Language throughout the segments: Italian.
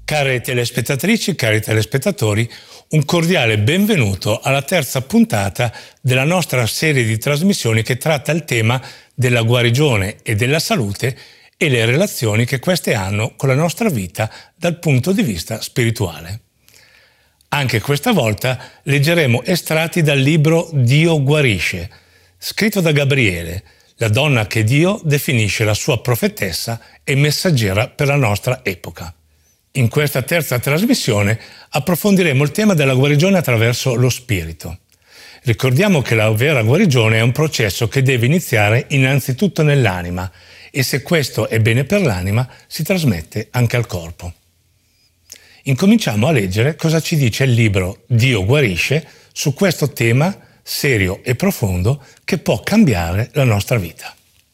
Care telespettatrici, cari telespettatori, un cordiale benvenuto alla terza puntata della nostra serie di trasmissioni che tratta il tema della guarigione e della salute e le relazioni che queste hanno con la nostra vita dal punto di vista spirituale. Anche questa volta leggeremo estratti dal libro Dio guarisce, scritto da Gabriele, la donna che Dio definisce la sua profetessa e messaggera per la nostra epoca. In questa terza trasmissione approfondiremo il tema della guarigione attraverso lo spirito. Ricordiamo che la vera guarigione è un processo che deve iniziare innanzitutto nell'anima e se questo è bene per l'anima si trasmette anche al corpo. Incominciamo a leggere cosa ci dice il libro Dio guarisce su questo tema serio e profondo che può cambiare la nostra vita.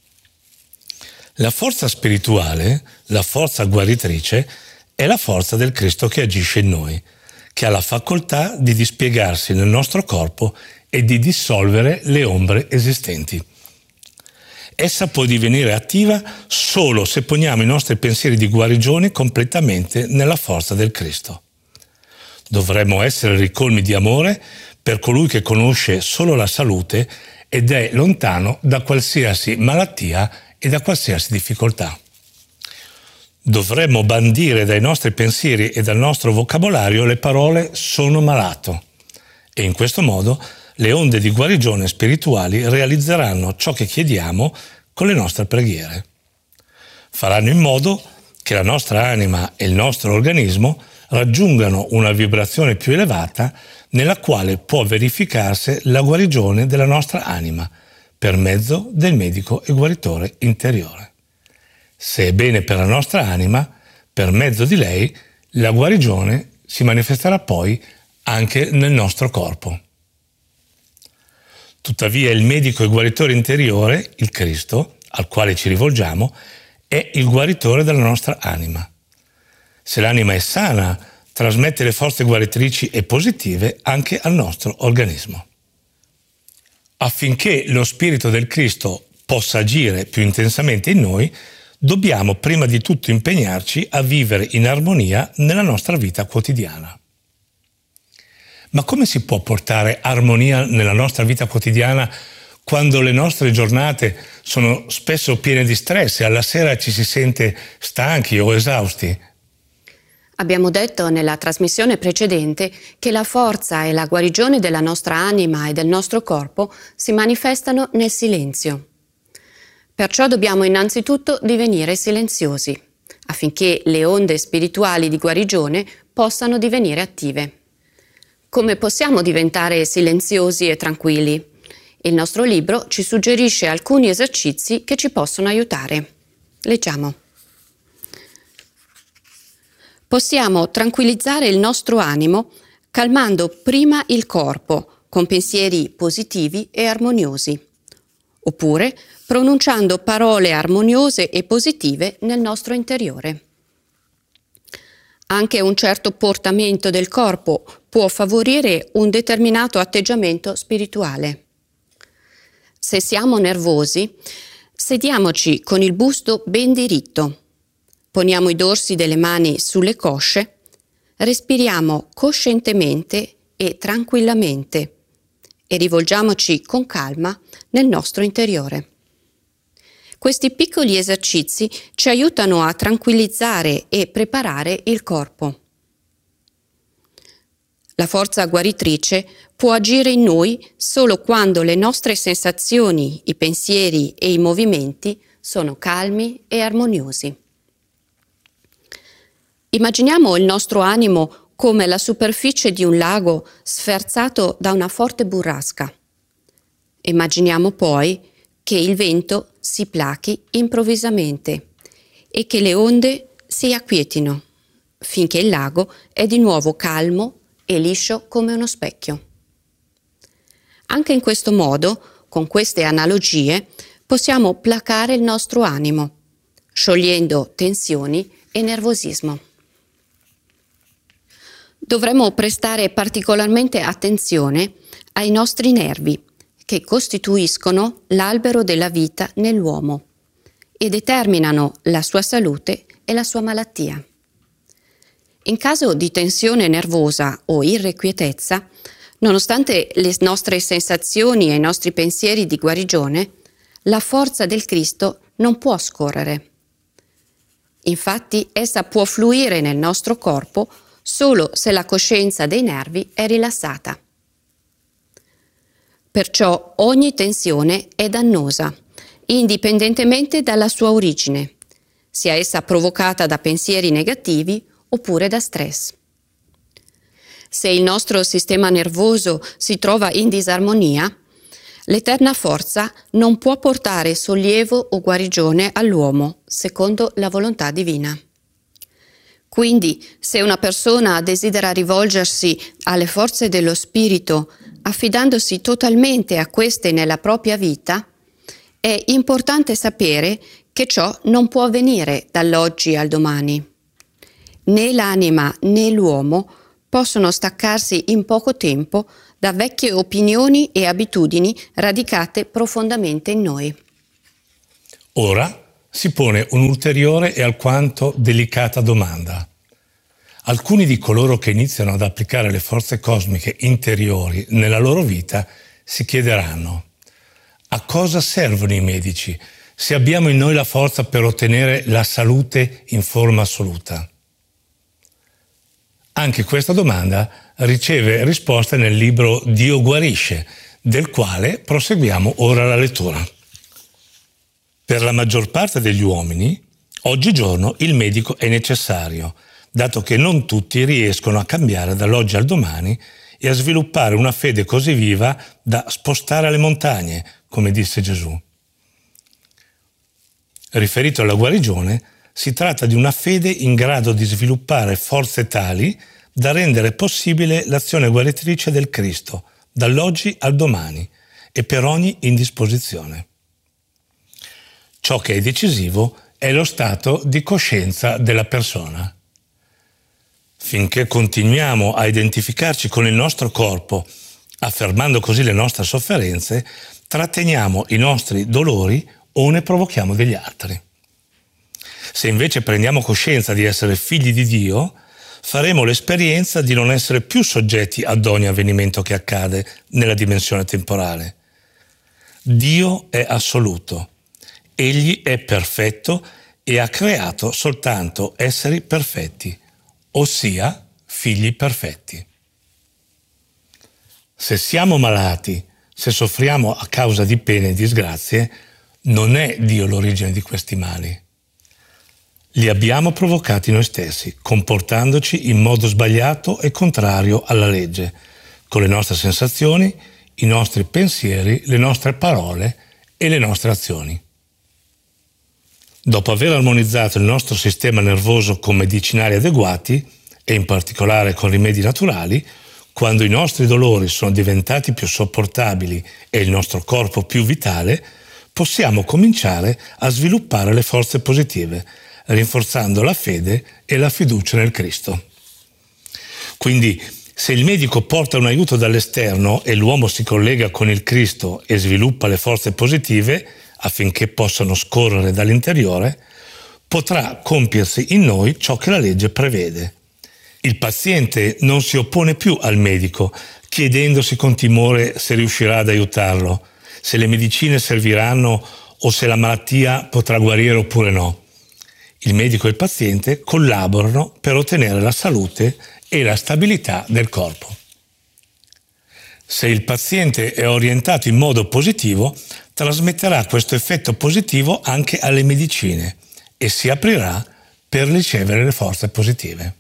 La forza spirituale, la forza guaritrice, è la forza del Cristo che agisce in noi, che ha la facoltà di dispiegarsi nel nostro corpo e di dissolvere le ombre esistenti. Essa può divenire attiva solo se poniamo i nostri pensieri di guarigione completamente nella forza del Cristo. Dovremmo essere ricolmi di amore per colui che conosce solo la salute ed è lontano da qualsiasi malattia e da qualsiasi difficoltà. Dovremmo bandire dai nostri pensieri e dal nostro vocabolario le parole «sono malato» e in questo modo le onde di guarigione spirituali realizzeranno ciò che chiediamo con le nostre preghiere. Faranno in modo che la nostra anima e il nostro organismo raggiungano una vibrazione più elevata nella quale può verificarsi la guarigione della nostra anima per mezzo del medico e guaritore interiore. Se è bene per la nostra anima, per mezzo di lei, la guarigione si manifesterà poi anche nel nostro corpo. Tuttavia il medico e guaritore interiore, il Cristo, al quale ci rivolgiamo, è il guaritore della nostra anima. Se l'anima è sana, trasmette le forze guaritrici e positive anche al nostro organismo. Affinché lo Spirito del Cristo possa agire più intensamente in noi, dobbiamo prima di tutto impegnarci a vivere in armonia nella nostra vita quotidiana. Ma come si può portare armonia nella nostra vita quotidiana quando le nostre giornate sono spesso piene di stress e alla sera ci si sente stanchi o esausti? Abbiamo detto nella trasmissione precedente che la forza e la guarigione della nostra anima e del nostro corpo si manifestano nel silenzio. Perciò dobbiamo innanzitutto divenire silenziosi, affinché le onde spirituali di guarigione possano divenire attive. Come possiamo diventare silenziosi e tranquilli? Il nostro libro ci suggerisce alcuni esercizi che ci possono aiutare. Leggiamo. Possiamo tranquillizzare il nostro animo calmando prima il corpo con pensieri positivi e armoniosi, oppure pronunciando parole armoniose e positive nel nostro interiore. Anche un certo portamento del corpo può favorire un determinato atteggiamento spirituale. Se siamo nervosi, sediamoci con il busto ben diritto, poniamo i dorsi delle mani sulle cosce, respiriamo coscientemente e tranquillamente e rivolgiamoci con calma nel nostro interiore. Questi piccoli esercizi ci aiutano a tranquillizzare e preparare il corpo. La forza guaritrice può agire in noi solo quando le nostre sensazioni, i pensieri e i movimenti sono calmi e armoniosi. Immaginiamo il nostro animo come la superficie di un lago sferzato da una forte burrasca. Immaginiamo poi che il vento si plachi improvvisamente e che le onde si acquietino, finché il lago è di nuovo calmo e liscio come uno specchio. Anche in questo modo, con queste analogie, possiamo placare il nostro animo, sciogliendo tensioni e nervosismo. Dovremmo prestare particolarmente attenzione ai nostri nervi, che costituiscono l'albero della vita nell'uomo e determinano la sua salute e la sua malattia. In caso di tensione nervosa o irrequietezza, nonostante le nostre sensazioni e i nostri pensieri di guarigione, la forza del Cristo non può scorrere. Infatti, essa può fluire nel nostro corpo solo se la coscienza dei nervi è rilassata. Perciò ogni tensione è dannosa, indipendentemente dalla sua origine, sia essa provocata da pensieri negativi oppure da stress. Se il nostro sistema nervoso si trova in disarmonia, l'eterna forza non può portare sollievo o guarigione all'uomo, secondo la volontà divina. Quindi, se una persona desidera rivolgersi alle forze dello spirito, affidandosi totalmente a queste nella propria vita, è importante sapere che ciò non può avvenire dall'oggi al domani. Né l'anima né l'uomo possono staccarsi in poco tempo da vecchie opinioni e abitudini radicate profondamente in noi. Ora si pone un'ulteriore e alquanto delicata domanda. Alcuni di coloro che iniziano ad applicare le forze cosmiche interiori nella loro vita si chiederanno: a cosa servono i medici se abbiamo in noi la forza per ottenere la salute in forma assoluta? Anche questa domanda riceve risposta nel libro Dio guarisce, del quale proseguiamo ora la lettura. Per la maggior parte degli uomini, oggigiorno il medico è necessario, dato che non tutti riescono a cambiare dall'oggi al domani e a sviluppare una fede così viva da spostare le montagne, come disse Gesù. Riferito alla guarigione, si tratta di una fede in grado di sviluppare forze tali da rendere possibile l'azione guaritrice del Cristo, dall'oggi al domani e per ogni indisposizione. Ciò che è decisivo è lo stato di coscienza della persona. Finché continuiamo a identificarci con il nostro corpo, affermando così le nostre sofferenze, tratteniamo i nostri dolori o ne provochiamo degli altri. Se invece prendiamo coscienza di essere figli di Dio, faremo l'esperienza di non essere più soggetti ad ogni avvenimento che accade nella dimensione temporale. Dio è assoluto, Egli è perfetto e ha creato soltanto esseri perfetti, ossia figli perfetti. Se siamo malati, se soffriamo a causa di pene e disgrazie, non è Dio l'origine di questi mali. Li abbiamo provocati noi stessi, comportandoci in modo sbagliato e contrario alla legge, con le nostre sensazioni, i nostri pensieri, le nostre parole e le nostre azioni. Dopo aver armonizzato il nostro sistema nervoso con medicinali adeguati, e in particolare con rimedi naturali, quando i nostri dolori sono diventati più sopportabili e il nostro corpo più vitale, possiamo cominciare a sviluppare le forze positive, rinforzando la fede e la fiducia nel Cristo. Quindi, se il medico porta un aiuto dall'esterno e l'uomo si collega con il Cristo e sviluppa le forze positive affinché possano scorrere dall'interiore, potrà compiersi in noi ciò che la legge prevede. Il paziente non si oppone più al medico, chiedendosi con timore se riuscirà ad aiutarlo, se le medicine serviranno o se la malattia potrà guarire oppure no. Il medico e il paziente collaborano per ottenere la salute e la stabilità del corpo. Se il paziente è orientato in modo positivo, trasmetterà questo effetto positivo anche alle medicine e si aprirà per ricevere le forze positive.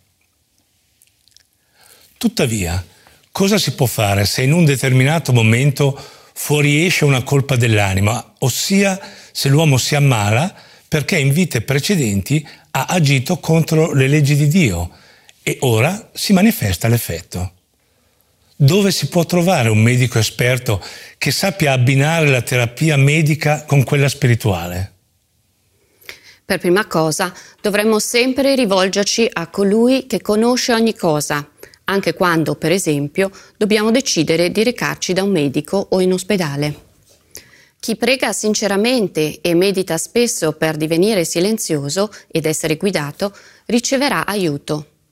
Tuttavia, cosa si può fare se in un determinato momento fuoriesce una colpa dell'anima, ossia se l'uomo si ammala perché in vite precedenti ha agito contro le leggi di Dio e ora si manifesta l'effetto? Dove si può trovare un medico esperto che sappia abbinare la terapia medica con quella spirituale? Per prima cosa, dovremmo sempre rivolgerci a colui che conosce ogni cosa, anche quando, per esempio, dobbiamo decidere di recarci da un medico o in ospedale. Chi prega sinceramente e medita spesso per divenire silenzioso ed essere guidato, riceverà aiuto.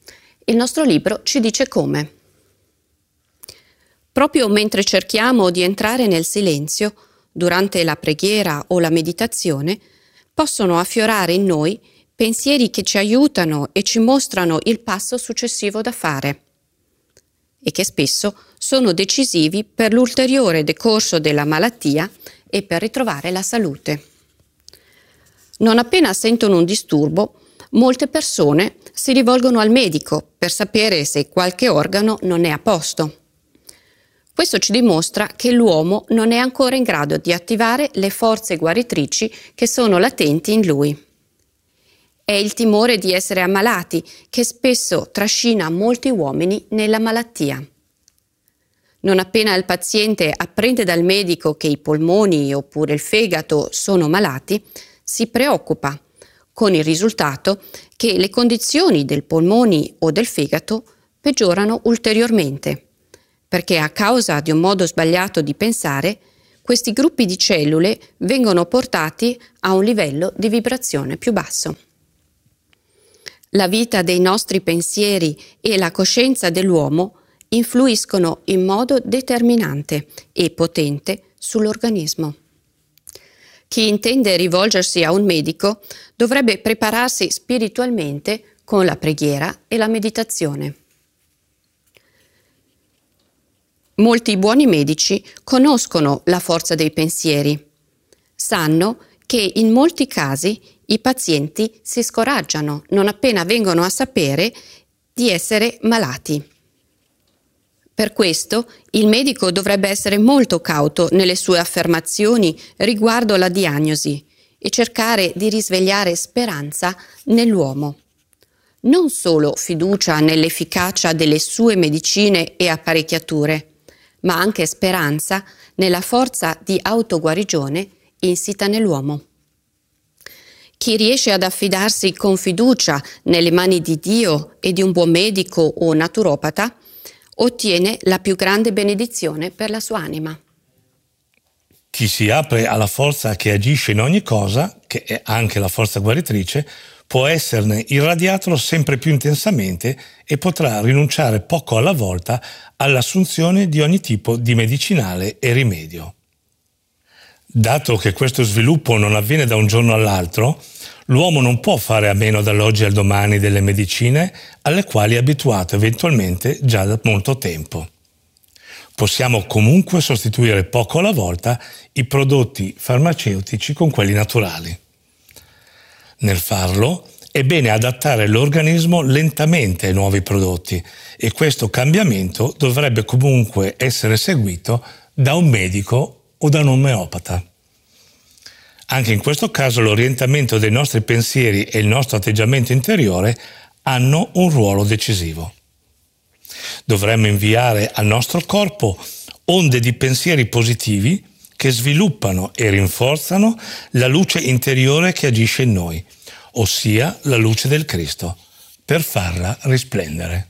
Il nostro libro ci dice come. Proprio mentre cerchiamo di entrare nel silenzio, durante la preghiera o la meditazione, possono affiorare in noi pensieri che ci aiutano e ci mostrano il passo successivo da fare e che spesso sono decisivi per l'ulteriore decorso della malattia e per ritrovare la salute. Non appena sentono un disturbo, molte persone si rivolgono al medico per sapere se qualche organo non è a posto. Questo ci dimostra che l'uomo non è ancora in grado di attivare le forze guaritrici che sono latenti in lui. È il timore di essere ammalati che spesso trascina molti uomini nella malattia. Non appena il paziente apprende dal medico che i polmoni oppure il fegato sono malati, si preoccupa, con il risultato che le condizioni del polmoni o del fegato peggiorano ulteriormente, perché a causa di un modo sbagliato di pensare, questi gruppi di cellule vengono portati a un livello di vibrazione più basso. La vita dei nostri pensieri e la coscienza dell'uomo influiscono in modo determinante e potente sull'organismo. Chi intende rivolgersi a un medico dovrebbe prepararsi spiritualmente con la preghiera e la meditazione. Molti buoni medici conoscono la forza dei pensieri. Sanno che in molti casi i pazienti si scoraggiano non appena vengono a sapere di essere malati. Per questo il medico dovrebbe essere molto cauto nelle sue affermazioni riguardo la diagnosi e cercare di risvegliare speranza nell'uomo. Non solo fiducia nell'efficacia delle sue medicine e apparecchiature, ma anche speranza nella forza di autoguarigione insita nell'uomo. Chi riesce ad affidarsi con fiducia nelle mani di Dio e di un buon medico o naturopata ottiene la più grande benedizione per la sua anima. Chi si apre alla forza che agisce in ogni cosa, che è anche la forza guaritrice, può esserne irradiato sempre più intensamente e potrà rinunciare poco alla volta all'assunzione di ogni tipo di medicinale e rimedio. Dato che questo sviluppo non avviene da un giorno all'altro, l'uomo non può fare a meno dall'oggi al domani delle medicine alle quali è abituato eventualmente già da molto tempo. Possiamo comunque sostituire poco alla volta i prodotti farmaceutici con quelli naturali. Nel farlo è bene adattare l'organismo lentamente ai nuovi prodotti e questo cambiamento dovrebbe comunque essere seguito da un medico o da un omeopata. Anche in questo caso l'orientamento dei nostri pensieri e il nostro atteggiamento interiore hanno un ruolo decisivo. Dovremmo inviare al nostro corpo onde di pensieri positivi che sviluppano e rinforzano la luce interiore che agisce in noi, ossia la luce del Cristo, per farla risplendere.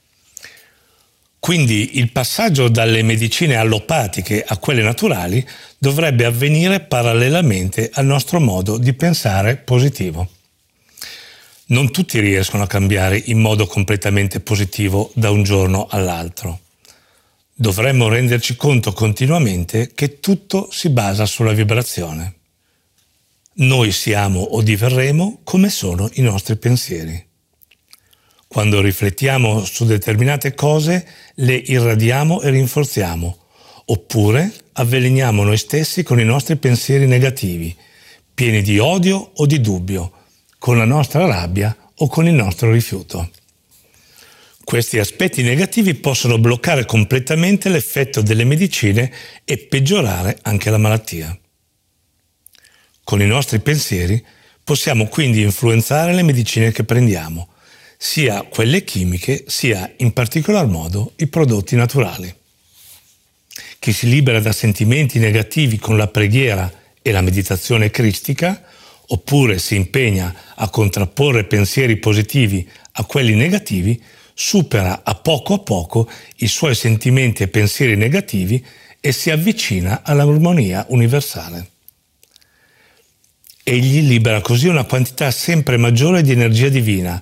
Quindi il passaggio dalle medicine allopatiche a quelle naturali dovrebbe avvenire parallelamente al nostro modo di pensare positivo. Non tutti riescono a cambiare in modo completamente positivo da un giorno all'altro. Dovremmo renderci conto continuamente che tutto si basa sulla vibrazione. Noi siamo o diverremo come sono i nostri pensieri. Quando riflettiamo su determinate cose, le irradiamo e rinforziamo, oppure avveleniamo noi stessi con i nostri pensieri negativi, pieni di odio o di dubbio, con la nostra rabbia o con il nostro rifiuto. Questi aspetti negativi possono bloccare completamente l'effetto delle medicine e peggiorare anche la malattia. Con i nostri pensieri possiamo quindi influenzare le medicine che prendiamo, sia quelle chimiche, sia in particolar modo i prodotti naturali. Chi si libera da sentimenti negativi con la preghiera e la meditazione cristica, oppure si impegna a contrapporre pensieri positivi a quelli negativi, supera a poco i suoi sentimenti e pensieri negativi e si avvicina all'armonia universale. Egli libera così una quantità sempre maggiore di energia divina,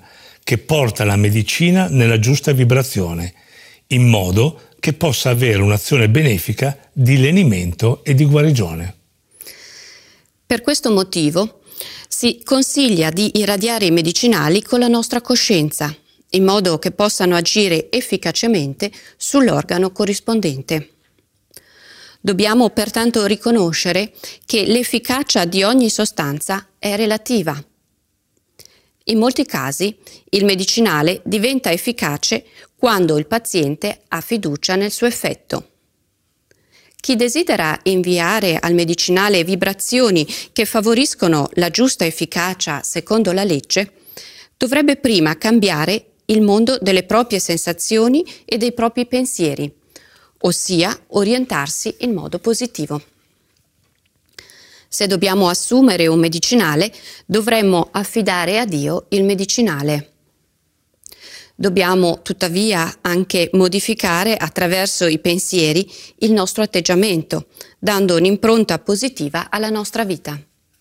che porta la medicina nella giusta vibrazione, in modo che possa avere un'azione benefica di lenimento e di guarigione. Per questo motivo si consiglia di irradiare i medicinali con la nostra coscienza, in modo che possano agire efficacemente sull'organo corrispondente. Dobbiamo pertanto riconoscere che l'efficacia di ogni sostanza è relativa. In molti casi il medicinale diventa efficace quando il paziente ha fiducia nel suo effetto. Chi desidera inviare al medicinale vibrazioni che favoriscono la giusta efficacia secondo la legge, dovrebbe prima cambiare il mondo delle proprie sensazioni e dei propri pensieri, ossia orientarsi in modo positivo. Se dobbiamo assumere un medicinale, dovremmo affidare a Dio il medicinale. Dobbiamo tuttavia anche modificare attraverso i pensieri il nostro atteggiamento, dando un'impronta positiva alla nostra vita.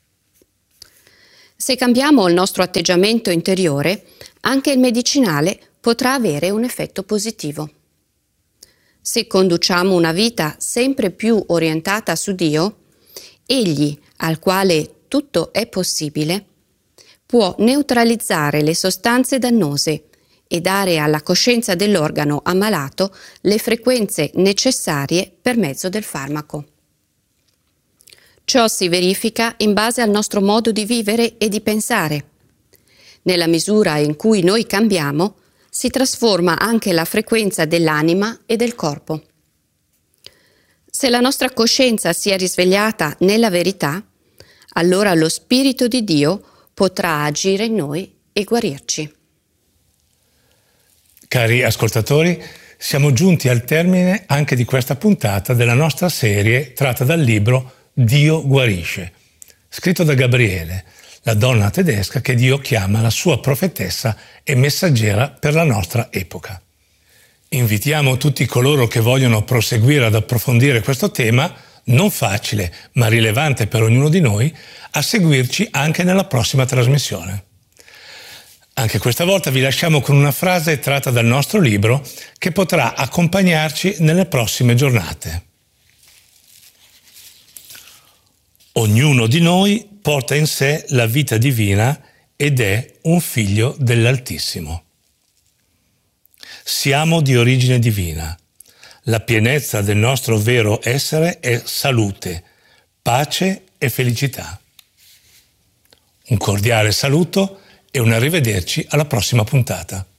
Se cambiamo il nostro atteggiamento interiore, anche il medicinale potrà avere un effetto positivo. Se conduciamo una vita sempre più orientata su Dio, Egli, al quale tutto è possibile, può neutralizzare le sostanze dannose e dare alla coscienza dell'organo ammalato le frequenze necessarie per mezzo del farmaco. Ciò si verifica in base al nostro modo di vivere e di pensare. Nella misura in cui noi cambiamo, si trasforma anche la frequenza dell'anima e del corpo. Se la nostra coscienza si è risvegliata nella verità, allora lo Spirito di Dio potrà agire in noi e guarirci. Cari ascoltatori, siamo giunti al termine anche di questa puntata della nostra serie tratta dal libro Dio guarisce, scritto da Gabriele, la donna tedesca che Dio chiama la sua profetessa e messaggera per la nostra epoca. Invitiamo tutti coloro che vogliono proseguire ad approfondire questo tema, non facile ma rilevante per ognuno di noi, a seguirci anche nella prossima trasmissione. Anche questa volta vi lasciamo con una frase tratta dal nostro libro che potrà accompagnarci nelle prossime giornate. Ognuno di noi porta in sé la vita divina ed è un figlio dell'Altissimo. Siamo di origine divina. La pienezza del nostro vero essere è salute, pace e felicità. Un cordiale saluto e un arrivederci alla prossima puntata.